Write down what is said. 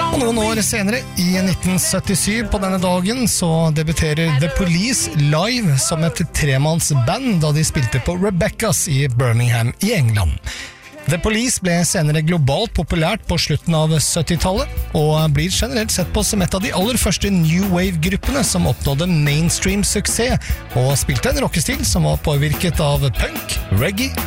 Og noen år senere, i 1977 på denne dagen, så debuterer The Police live som et tremannsband da de spilte på Rebecca's i Birmingham i England. The Police ble senere globalt populært på slutten av 70-tallet, og blir generelt sett på som et av de aller første New Wave-gruppene som oppnådde mainstream suksess, og spilte en rockestil som var påvirket av punk, reggae